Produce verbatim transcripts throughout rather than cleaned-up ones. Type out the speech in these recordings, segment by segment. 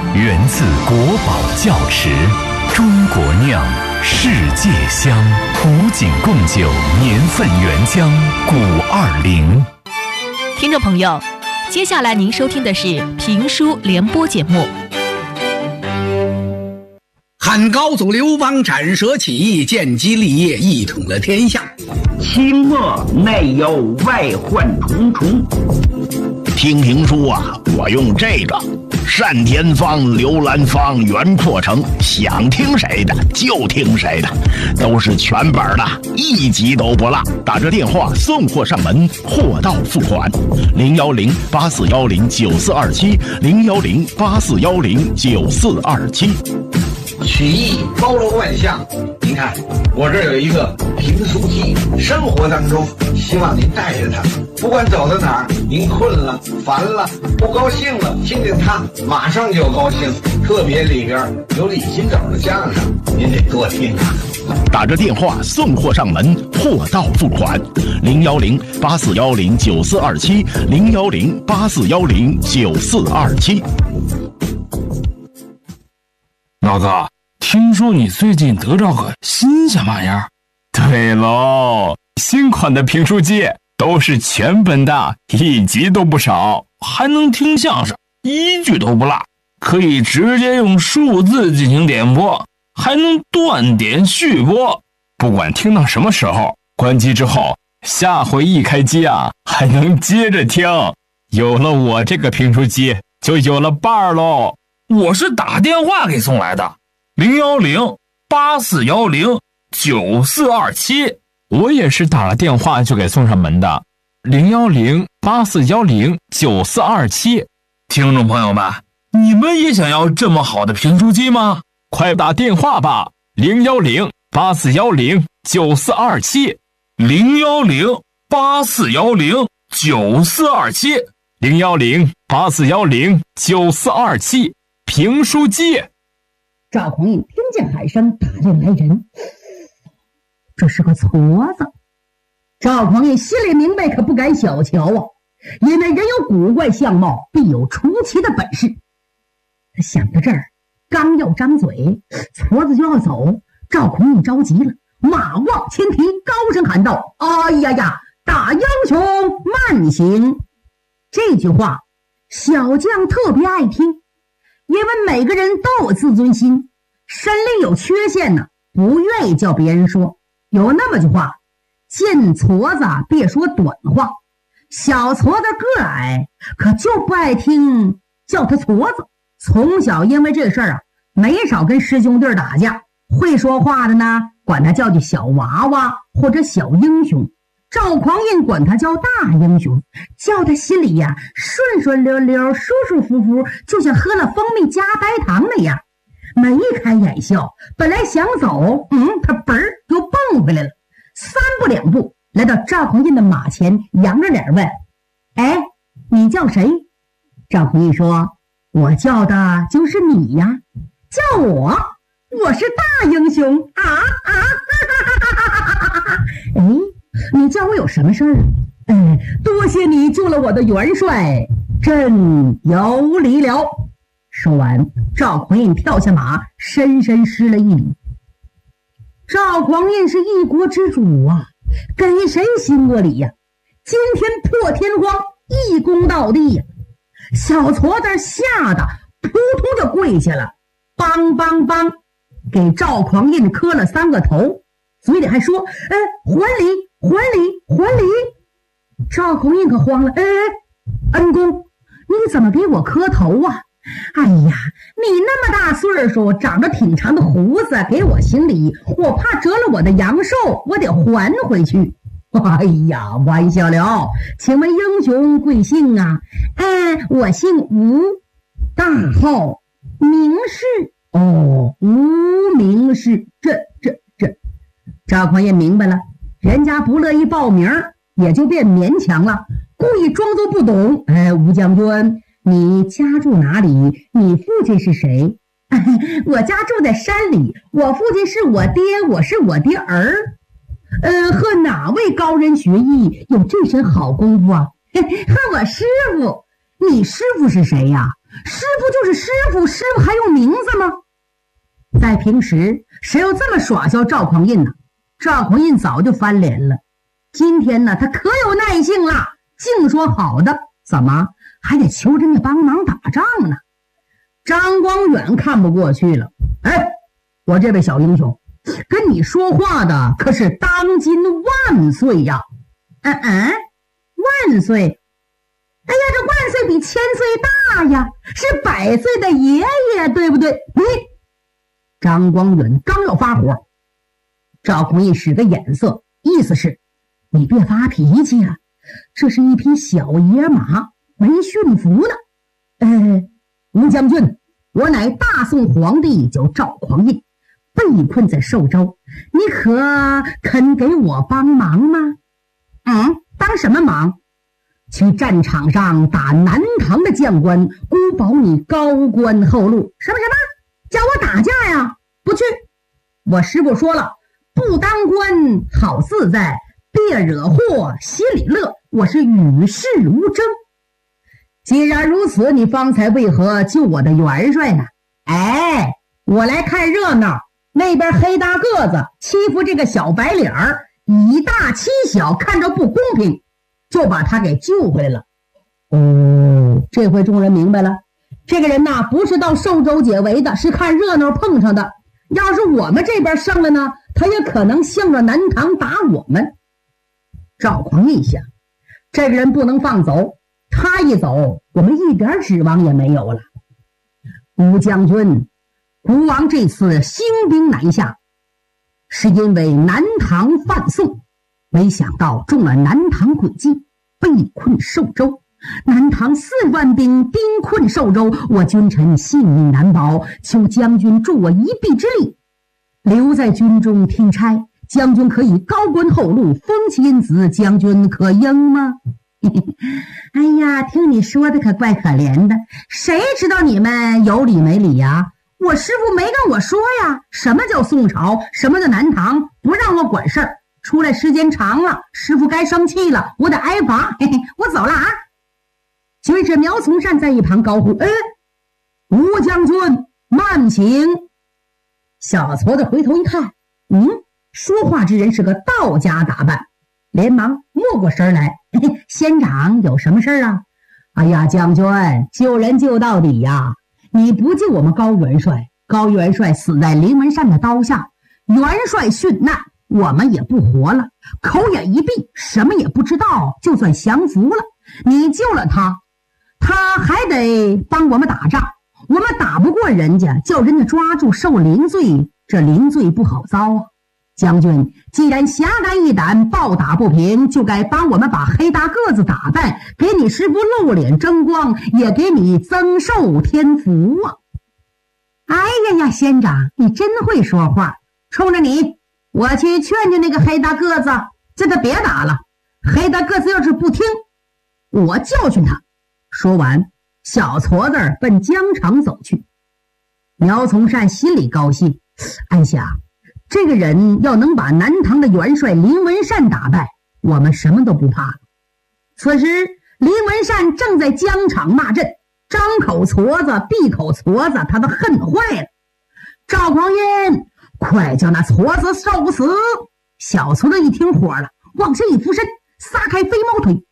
源自国宝窖池，中国酿，世界香，古井贡酒年份原浆古二零。 听众朋友，接下来您收听的是评书联播节目。 汉高祖刘邦斩蛇起义，建基立业，一统了天下。 清末内忧外患重重。 听评书啊，我用这个单田芳、刘兰芳、袁阔成，想听谁的就听谁的，都是全本的，一集都不落。打着电话送货上门，货到付款。零幺零八四幺零九四二七，零幺零八四幺零九四二七。 曲艺包罗万象，您看我这儿有一个评书机，生活当中希望您带着它，不管走到哪儿，您困了、烦了、不高兴了，听见它马上就高兴。特别里边有李金斗的相声，您得多听啊。 打着电话送货上门，货到付款。零幺零八四幺零九四二七，零幺零八四幺零九四二七。 老子听说你最近得着个新鲜玩意儿？ 对喽，新款的评书机都是全本的，一集都不少， 还能听相声，一句都不落，可以直接用数字进行点播，还能断点续播， 不管听到什么时候，关机之后下回一开机啊，还能接着听。有了我这个评书机，就有了伴儿喽。 我是打电话给送来的，零幺零八四幺零九四二七。 我也是打了电话就给送上门的，零幺零八四幺零九四二七。 听众朋友们，你们也想要这么好的评书机吗？ 快打电话吧，零幺零八四幺零九四二七， 零幺零八四幺零九四二七， 零幺零八四幺零九四二七。评书机。 赵匡胤听见喊声，打量来人，这是个矬子。赵匡胤心里明白，可不敢小瞧啊，因为人有古怪相貌，必有出奇的本事。他想到这儿，刚要张嘴，矬子就要走。赵匡胤着急了，马往前提，高声喊道：哎呀呀，大英雄慢行！这句话小将特别爱听，因为每个人都有自尊心，身里有缺陷呢，不愿意叫别人说。有那么句话，见矬子别说短话，小矬子个矮，可就不爱听叫他矬子。从小因为这事儿啊，没少跟师兄弟打架。会说话的呢，管他叫句小娃娃或者小英雄。赵匡胤管他叫大英雄，叫他心里呀顺顺溜溜、舒舒服服，就像喝了蜂蜜加白糖那样。眉开眼笑，本来想走，嗯，他嘣儿又蹦回来了，三步两步来到赵匡胤的马前，扬着脸问：哎，你叫谁？赵匡胤说：我叫的就是你呀。叫我？我是大英雄啊啊！哎，你叫我有什么事儿？哎，多谢你救了我的元帅，朕有礼了。说完，赵匡胤跳下马，深深施了一礼。赵匡胤是一国之主啊，给谁行过礼呀？今天破天荒，一躬到地呀！小矬子吓得扑通就跪下了，梆梆梆，给赵匡胤磕了三个头，嘴里还说：哎，还礼还礼还礼。赵匡胤可慌了，哎，恩公，你怎么给我磕头啊？哎呀，你那么大岁数，长着挺长的胡子，给我行礼，我怕折了我的阳寿，我得还回去。哎呀，玩笑了，请问英雄贵姓啊？哎，我姓吴，大号名士。哦，无名氏。这这这赵匡胤明白了，人家不乐意报名，也就变勉强了，故意装作不懂。哎，吴将军，你家住哪里？你父亲是谁？哎，我家住在山里，我父亲是我爹，我是我爹儿。呃，和哪位高人学艺，有这身好功夫啊？和我师傅。你师傅是谁呀？ 师傅就是师傅，师傅还用名字吗？在平时谁又这么耍笑赵匡胤呢？赵匡胤早就翻脸了。今天呢，他可有耐性了，净说好的，怎么还得求人家帮忙打仗呢？张光远看不过去了，哎，我这位小英雄，跟你说话的可是当今万岁呀！嗯嗯，万岁！哎呀，这万岁比千岁大呀，是百岁的爷爷，对不对？你张光远刚要发火，赵匡胤使个眼色，意思是你别发脾气啊，这是一匹小野马，没驯服呢。呃，吴将军，我乃大宋皇帝，叫赵匡胤，被困在寿州，你可肯给我帮忙吗？嗯，帮什么忙？去战场上打南唐的将官，孤保你高官厚禄。什么什么？叫我打架呀？不去！我师父说了，不当官好自在，别惹祸心里乐。我是与世无争。既然如此，你方才为何救我的元帅呢？哎，我来看热闹。那边黑大个子欺负这个小白脸儿，以大欺小，看着不公平，就把他给救回来了。哦，这回众人明白了，这个人呐，不是到寿州解围的，是看热闹碰上的。要是我们这边胜了呢，他也可能向着南唐打我们。赵匡胤想，这个人不能放走，他一走，我们一点指望也没有了。吴将军，吴王这次兴兵南下，是因为南唐犯宋，没想到中了南唐诡计，被困寿州。南唐四万兵兵困寿州，我君臣性命难保，求将军助我一臂之力，留在军中听差，将军可以高官厚禄，封其因子，将军可应吗？哎呀，听你说的可怪可怜的，谁知道你们有理没理呀？我师父没跟我说呀，什么叫宋朝，什么叫南唐，不让我管事儿。出来时间长了，师父该生气了，我得挨罚。嘿嘿，我走了啊！军师苗从善在一旁高呼：“哎，吴将军，慢请！”小矬子回头一看，嗯，说话之人是个道家打扮，连忙没过神来：“嘿嘿，仙长有什么事啊？”“哎呀，将军，救人救到底呀！你不救我们高元帅，高元帅死在林文善的刀下，元帅殉难，我们也不活了，口眼一闭，什么也不知道，就算降服了。你救了他，他还得帮我们打仗，我们打不过人家，叫人家抓住受临罪，这临罪不好遭啊！将军既然侠肝义胆，暴打不平，就该帮我们把黑大个子打败，给你师父露脸争光，也给你增寿添福啊！哎呀呀，仙长，你真会说话！冲着你，我去劝劝那个黑大个子，叫他别打了。黑大个子要是不听，我教训他。说完，小矬子奔江城走去。苗从善心里高兴，暗想，这个人要能把南唐的元帅林文善打败，我们什么都不怕了。此时林文善正在疆场骂阵，张口矬子闭口矬子，他都恨坏了。赵匡胤，快叫那矬子受死！小矬子一听火了，往前一俯身，撒开飞毛腿，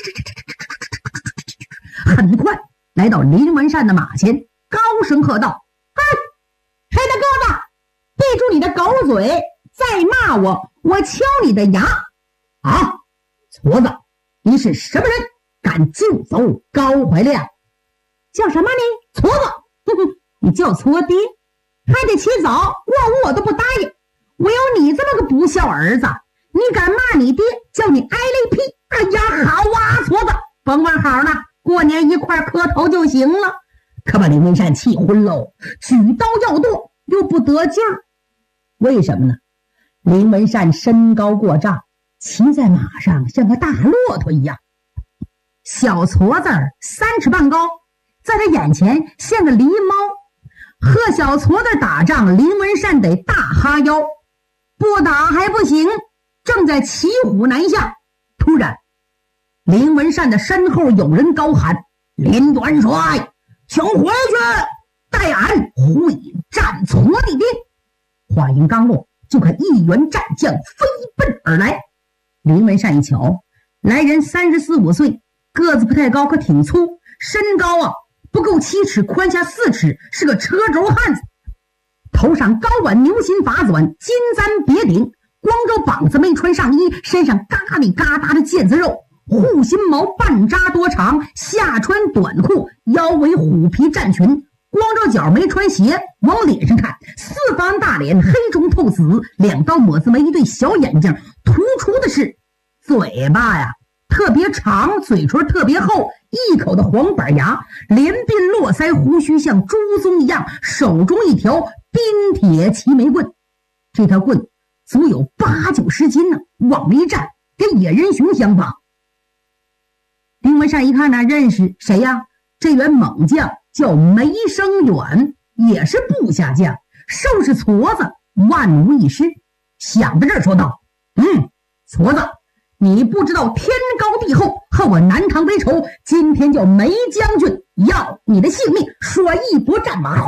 很快来到林文善的马前，高声喝道：“哎，黑大个子，闭住你的狗嘴！再骂我，我敲你的牙！”啊，矬子，你是什么人？敢救走高怀亮？叫什么你？矬子！哼哼，你叫矬爹，还得起早，过午我都不答应。我有你这么个不孝儿子，你敢骂你爹，叫你挨了一批！哎呀，好啊，矬子，甭管好了，过年一块磕头就行了。可把林文善气昏喽，举刀要剁，又不得劲儿。为什么呢？林文善身高过丈，骑在马上像个大骆驼一样，小矬子三尺半高，在他眼前像个狸猫。和小矬子打仗，林文善得大哈腰，不打还不行，正在骑虎难下。突然林文善的身后有人高喊：“林元帅， 请回去，待俺会战搓地兵。话音刚落，就看一员战将飞奔而来。林文善一瞧，来人三十四五岁，个子不太高，可挺粗，身高啊不够七尺，宽下四尺，是个车轴汉子。头上高挽牛心发纂，金簪别顶，光着膀子没穿上衣，身上嘎里嘎达的腱子肉，护心毛半扎多长，下穿短裤，腰围虎皮战裙，光着脚没穿鞋。往脸上看，四方大脸，黑中透紫，两道抹子眉，一对小眼睛，突出的是嘴巴呀特别长，嘴唇特别厚，一口的黄板牙，连鬓络腮，胡须像朱宗一样，手中一条冰铁齐眉棍，这条棍足有八九十斤呢，往那一站跟野人熊相仿。丁文善一看呢，认识谁呀？这员猛将叫梅生远，也是部下将，收拾矬子万无一失。想到这儿说道：嗯，矬子，你不知道天高地厚，和我南唐为仇，今天叫梅将军要你的性命。说一拨战马，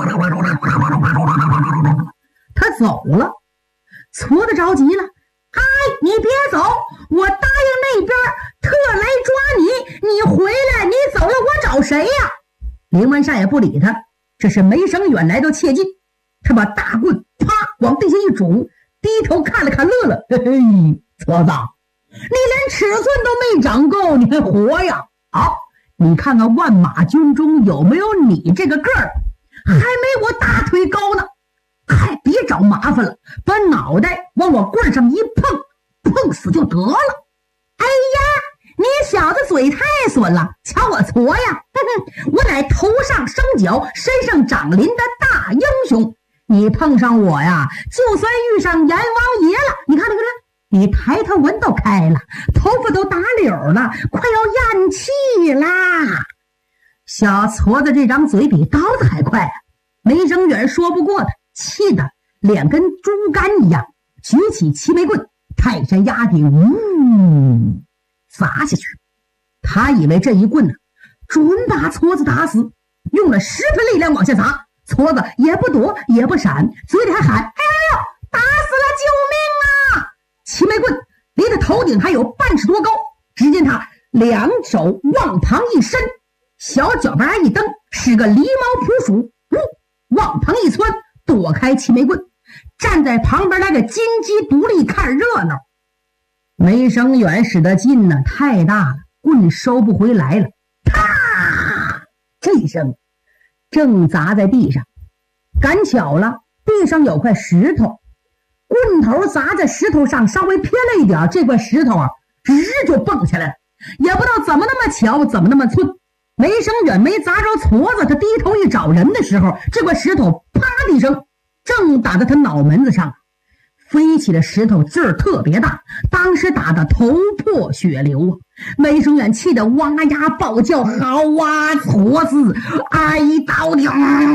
他走了。矬子着急了，哎，你别走，我答应那边特来抓你，你回来，你走了我找谁呀？林文善也不理他，这是梅生远来到切近，他把大棍啪往地下一拄，低头看了看，乐了，嘿嘿，矬子，你连尺寸都没长够，你还活呀？好，你看看万马军中有没有你这个个儿，还没我大腿高呢。还别找麻烦了，把脑袋往我棍上一碰，碰死就得了。哎呀，你小子嘴太损了，瞧我矬呀，哼哼，我乃头上生角，身上长鳞的大英雄。你碰上我呀，就算遇上阎王爷了。你看那个人，你抬头纹都开了，头发都打绺了，快要咽气啦。小矬子这张嘴比刀子还快啊，梅生远说不过他，气得两根竹竿一样，举起齐眉棍，泰山压顶，呜，砸下去。他以为这一棍呢，准把矬子打死，用了十分力量往下砸，矬子也不躲也不闪，嘴里还喊：哎呦，打死了，救命啊！齐眉棍离他头顶还有半尺多高，只见他两手往旁一伸，小脚巴一蹬，是个狸猫扑鼠，呜，往旁一窜，躲开齐眉棍，站在旁边来个金鸡独立看热闹。梅生远使得劲呢太大了，棍收不回来了，啪！这一声正砸在地上，赶巧了，地上有块石头，棍头砸在石头上，稍微偏了一点，这块石头啊，直就蹦下来了，也不知道怎么那么巧，怎么那么寸。梅生远没砸着矬子，他低头一找人的时候，这块石头啪的一声正打在他脑门子上，飞起的石头劲儿特别大，当时打得头破血流啊！梅生远气得哇呀暴叫：好啊，矬子，挨刀的！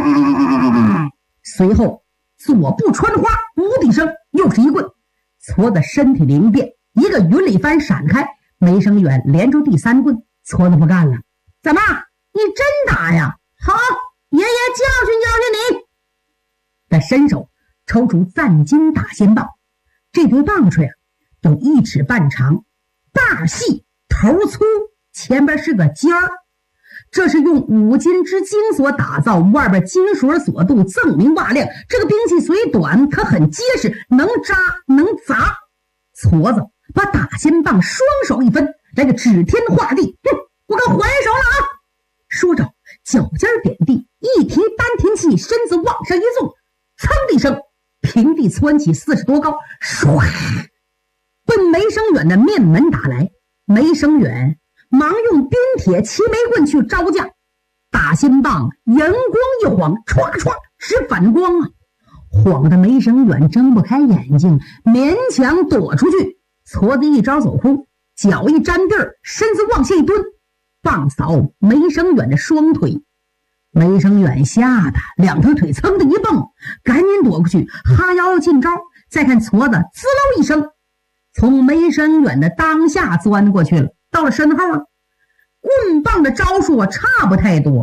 随后左步穿花，呜的一声又是一棍，矬子身体灵便，一个云里翻闪开，梅生远连住第三棍，矬子不干了：怎么，你真打呀？好，爷爷教训教训你！他伸手抽出赞金打仙棒，这对棒槌啊有一尺半长，把细头粗，前边是个尖儿，这是用五金之精所打造，外边金属所镀，锃明瓦亮。这个兵器虽短，可很结实，能扎能砸。矬子把打仙棒双手一分，来个指天画地，哼，我可还手了啊！说着脚尖点地，一提丹田气，身子往上一纵，噌的一声平地窜起四十多高，唰，奔梅生远的面门打来。梅生远忙用冰铁齐眉棍去招架，打仙棒阳光一晃，唰唰直反光啊，晃得梅生远睁不开眼睛，勉强躲出去。矬子一招走空，脚一沾地儿，身子往下一蹲，棒扫梅生远的双腿。梅生远吓得两条腿噌的一蹦，赶紧躲过去，哈腰要进招。再看矬子滋溜一声从梅生远的当下钻过去了，到了身后了。棍棒的招数啊差不太多，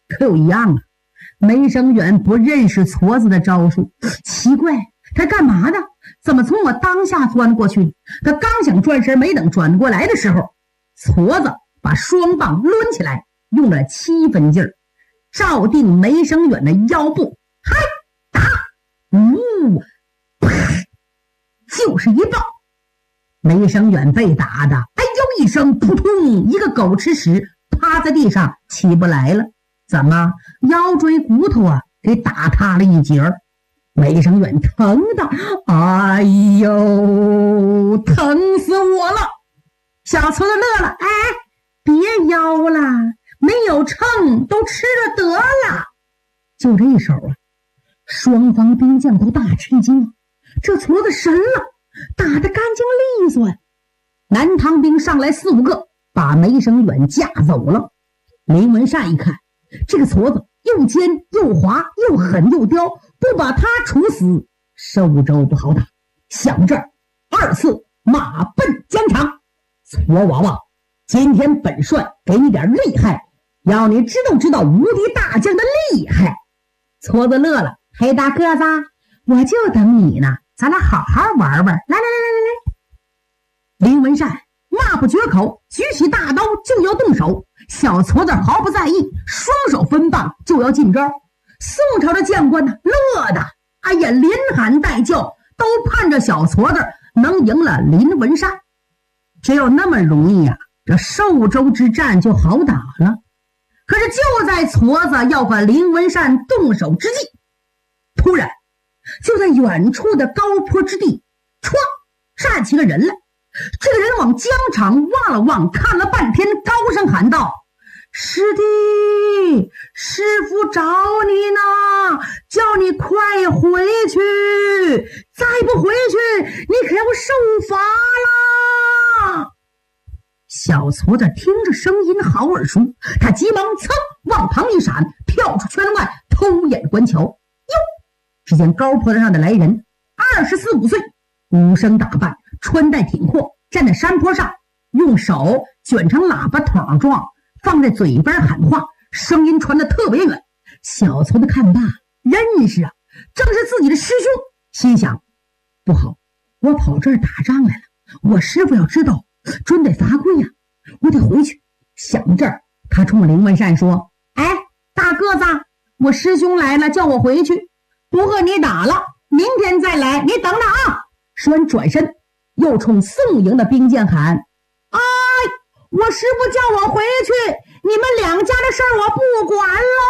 可有一样啊，梅生远不认识矬子的招数，奇怪，他干嘛的？怎么从我当下钻过去？他刚想转身，没等转过来的时候，矬子把双棒抡起来，用了七分劲儿，照定梅生远的腰部，嗨，打，呜，啪，就是一棒。梅生远被打的，哎呦一声，扑通，一个狗吃屎，趴在地上起不来了。怎么腰椎骨头啊给打塌了一截儿？梅生远疼的，哎呦，疼死我了！小矬子乐了，哎，别腰了，没有秤都吃了得了。就这一手啊，双方兵将都大吃一惊，这矬子神了，打得干净利索呀！南唐兵上来四五个，把梅生远架走了。林文善一看，这个矬子又尖又滑又狠又刁，不把他处死，寿州不好打。想这儿，二次马奔疆场。矬娃娃，今天本帅给你点厉害，要你知道知道无敌大将的厉害。矬子乐了，嘿大个子，我就等你呢，咱俩好好玩玩。来来来来来来。林文善骂不绝口，举起大刀就要动手。小矬子毫不在意，双手分棒就要进招。宋朝的将官呢，乐的哎呀连喊带叫，都盼着小矬子能赢了林文善。只有那么容易啊，这寿州之战就好打了。可是就在矬子要和林文善动手之际，突然就在远处的高坡之地，唰站起个人来。这个人往疆场望了望，看了半天，高声喊道：师弟，师父找你呢，叫你快回去，再不回去你可要受罚啦！小矬子听着声音好耳熟，他急忙噌往旁一闪，跳出圈外，偷眼观瞧。哟，只见高坡上的来人，二十四五岁，无声打扮，穿戴挺阔，站在山坡上，用手卷成喇叭筒状，放在嘴边喊话，声音传得特别远。小矬子看罢，认识啊，正是自己的师兄，心想不好，我跑这儿打仗来了，我师傅要知道准得罚跪呀、啊，我得回去。想这儿，他冲林文善说：哎，大个子，我师兄来了，叫我回去，不和你打了，明天再来，你等等啊。说完转身又冲宋营的兵将喊：哎，我师父叫我回去，你们两家的事儿我不管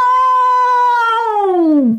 喽。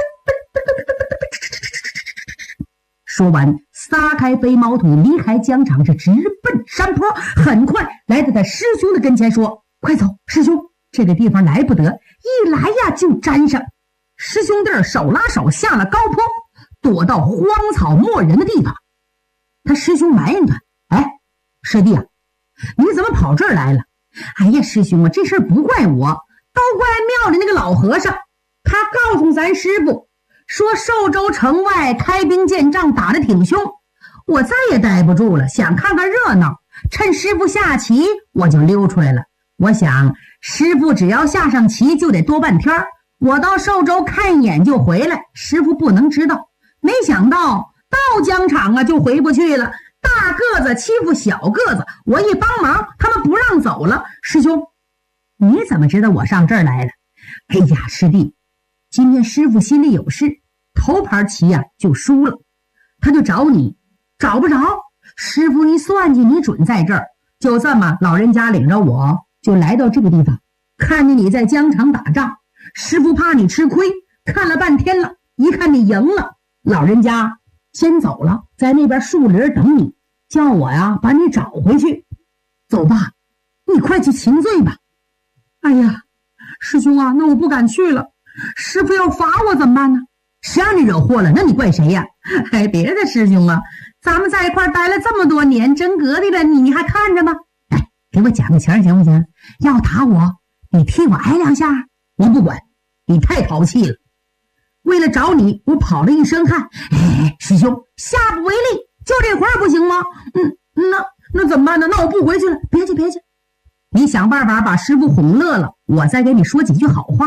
说完撒开飞毛腿离开疆场，是直奔山坡，很快来到他师兄的跟前说：快走，师兄，这个地方来不得，一来呀就沾上。师兄弟手拉手下了高坡，躲到荒草没人的地方。他师兄埋怨他：哎，师弟啊，你怎么跑这儿来了？哎呀，师兄啊，这事儿不怪我，都怪庙里那个老和尚，他告诉咱师傅说寿州城外开兵建仗打得挺凶，我再也待不住了，想看看热闹，趁师傅下棋我就溜出来了。我想师傅只要下上棋就得多半天，我到寿州看一眼就回来，师傅不能知道。没想到到疆场啊就回不去了，大个子欺负小个子，我一帮忙他们不让走了。师兄，你怎么知道我上这儿来了？哎呀，师弟，今天师傅心里有事，头盘棋呀、啊、就输了，他就找你，找不着。师傅你算计你准在这儿，就这么老人家领着我就来到这个地方，看见你在疆场打仗，师傅怕你吃亏，看了半天了，一看你赢了，老人家先走了，在那边树林等你，叫我呀把你找回去。走吧，你快去请罪吧。哎呀，师兄啊，那我不敢去了，师傅要罚我怎么办呢？谁让你惹祸了？那你怪谁呀？哎，别的师兄啊，咱们在一块待了这么多年，真格的了，你还看着吗？哎，给我讲个情行不行？要打我，你替我挨两下。我不管，你太淘气了。为了找你，我跑了一身汗。哎，师兄，下不为例，就这活不行吗？嗯，那那怎么办呢？那我不回去了。别去别去，你想办法把师傅哄乐了，我再给你说几句好话。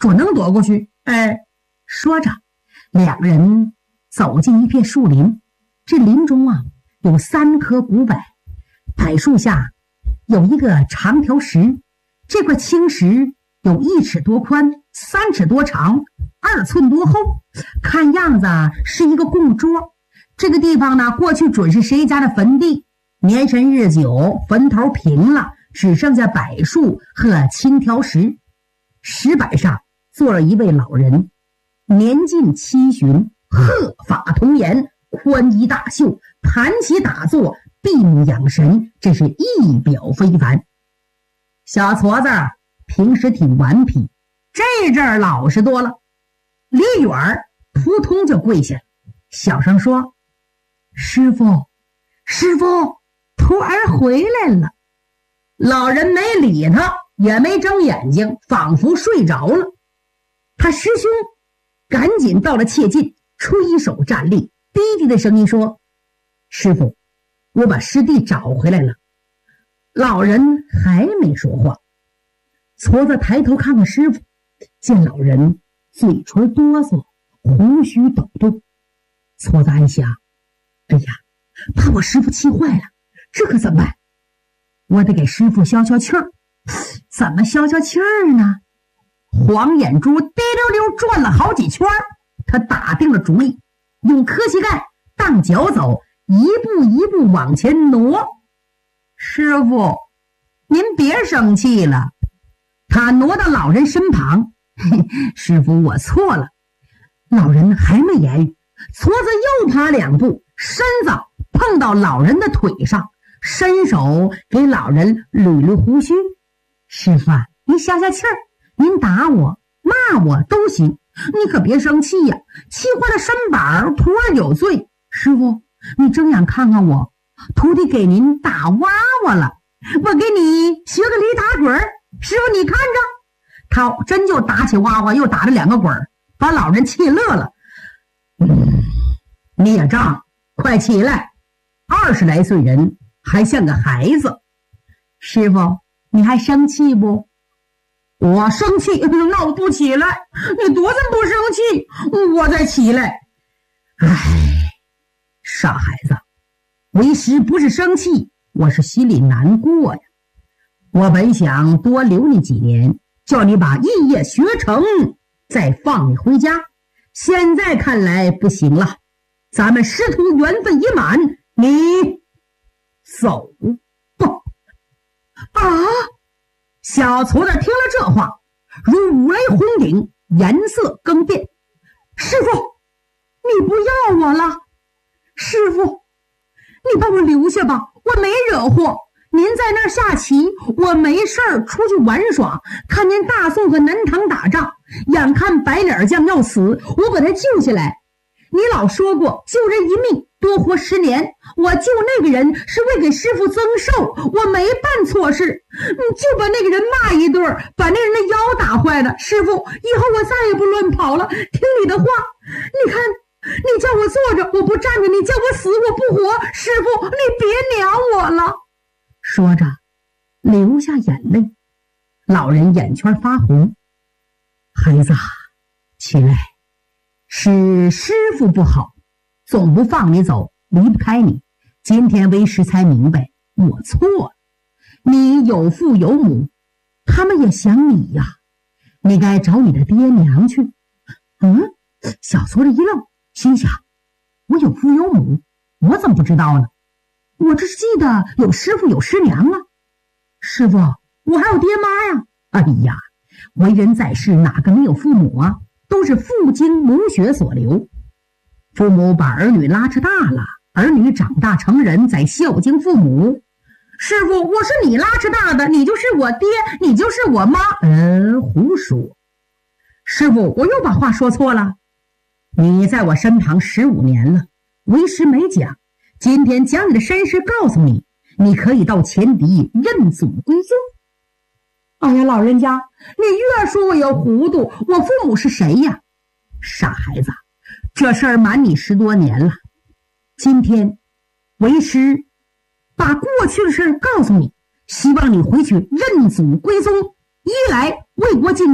准能躲过去。哎，说着，两人走进一片树林。这林中啊，有三棵古柏，柏树下有一个长条石，这块青石有一尺多宽，三尺多长，二寸多厚，看样子是一个供桌。这个地方呢，过去准是谁家的坟地，年深日久，坟头平了，只剩下柏树和青条石。石板上坐了一位老人，年近七旬，鹤发童颜，宽衣大袖，盘膝打坐，闭目养神，真是一表非凡。小矬子平时挺顽皮，这阵儿老实多了，离远儿扑通就跪下，小声说：“师傅，师傅，徒儿回来了。”老人没理他，也没睁眼睛，仿佛睡着了。他师兄赶紧到了切近，吹手站立，低低的声音说：“师傅，我把师弟找回来了。”老人还没说话。矬子抬头看看师傅，见老人嘴唇哆嗦，胡须抖动。矬子暗想：哎呀，怕我师傅气坏了，这可怎么办？我得给师傅消消气儿。怎么消消气儿呢？黄眼珠滴溜溜转了好几圈，他打定了主意，用磕膝盖当脚走，一步一步往前挪。师傅，您别生气了。他挪到老人身旁，嘿，师傅，我错了。老人还没言语，矬子又爬两步，身子碰到老人的腿上，伸手给老人捋捋胡须。师傅啊，您消消气儿，您打我骂我都行，你可别生气呀、啊，气坏了身板，徒儿有罪。师傅，你睁眼看看我，徒弟给您打娃娃了，我给你学个驴打滚儿，师傅你看着。他真就打起娃娃，又打了两个滚儿，把老人气乐了。嗯，孽障，快起来！二十来岁人还像个孩子。师傅，你还生气不？我生气，那我不起来。你多这么不生气，我再起来。唉，傻孩子，为师不是生气，我是心里难过呀。我本想多留你几年，叫你把艺业学成，再放你回家。现在看来不行了，咱们师徒缘分已满，你走吧。啊！小矬子听了这话，如五雷轰顶，颜色更变。师傅，你不要我了。师傅，你把我留下吧，我没惹祸。您在那儿下棋，我没事儿出去玩耍，看见大宋和南唐打仗，眼看白脸将要死，我把他救下来。你老说过救人一命多活十年，我救那个人是为给师傅增寿，我没办错事，你就把那个人骂一顿，把那人的腰打坏了。师傅，以后我再也不乱跑了，听你的话。你看，你叫我坐着我不站着，你叫我死我不活，师傅你别鸟我了。说着流下眼泪，老人眼圈发红。孩子，起来，是师傅不好，总不放你走，离不开你。今天为师才明白我错了。你有父有母，他们也想你呀，你该找你的爹娘去。嗯，小矬子一愣，心想，我有父有母，我怎么不知道呢？我这是记得有师傅有师娘啊。师傅，我还有爹妈呀。哎呀，为人在世哪个没有父母啊，都是父精母血所留。父母把儿女拉扯大了，儿女长大成人再孝敬父母。师傅，我是你拉扯大的，你就是我爹，你就是我妈。嗯，胡说。师傅，我又把话说错了。你在我身旁十五年了，为师没讲，今天将你的身世告诉你，你可以到前敌认祖归宗。哎呀，老人家，你越说我越糊涂，我父母是谁呀？傻孩子，这事儿瞒你十多年了，今天为师把过去的事告诉你，希望你回去认祖归宗，一来为国尽忠，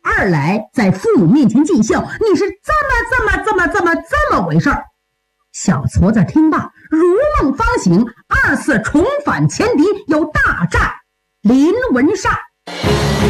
二来在父母面前尽孝，你是这么这么这么这么这么回事儿。小矬子听罢如梦方醒，二次重返前敌，有大战临文煞。